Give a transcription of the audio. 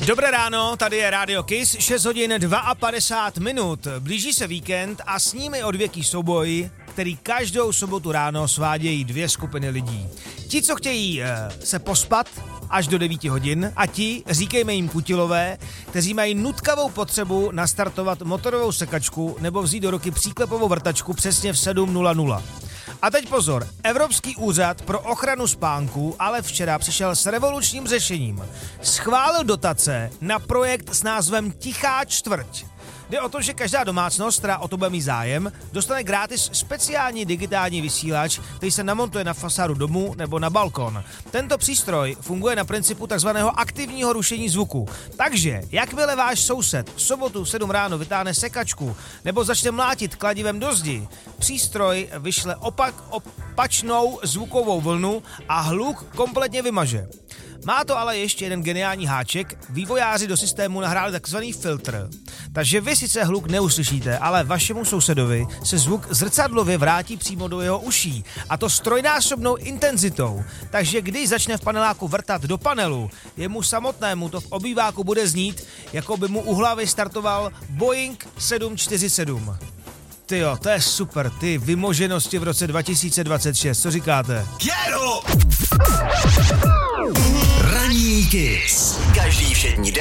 Dobré ráno, tady je Radio Kiss, 6 hodin 52 minut. Blíží se víkend a s ním i odvěký souboj, který každou sobotu ráno svádějí dvě skupiny lidí. Ti, co chtějí se pospat až do 9 hodin a ti, říkejme jim kutilové, kteří mají nutkavou potřebu nastartovat motorovou sekačku nebo vzít do ruky příklepovou vrtačku přesně v 7:00. A teď pozor, Evropský úřad pro ochranu spánku ale včera přišel s revolučním řešením. Schválil dotace na projekt s názvem Tichá čtvrť. Jde o to, že každá domácnost, která o to bude mít zájem, dostane gratis speciální digitální vysílač, který se namontuje na fasádu domu nebo na balkon. Tento přístroj funguje na principu takzvaného aktivního rušení zvuku. Takže, jakmile váš soused v sobotu v 7 ráno vytáhne sekačku nebo začne mlátit kladivem do zdi, přístroj vyšle opačnou zvukovou vlnu a hluk kompletně vymaže. Má to ale ještě jeden geniální háček, vývojáři do systému nahráli takzvaný filtr. Takže vy sice hluk neuslyšíte, ale vašemu sousedovi se zvuk zrcadlově vrátí přímo do jeho uší. A to s trojnásobnou intenzitou. Takže když začne v paneláku vrtat do panelu, jemu samotnému to v obýváku bude znít, jako by mu u hlavy startoval Boeing 747. Tyjo, to je super, ty vymoženosti v roce 2026, co říkáte? Ranní Kiss. Každý všední den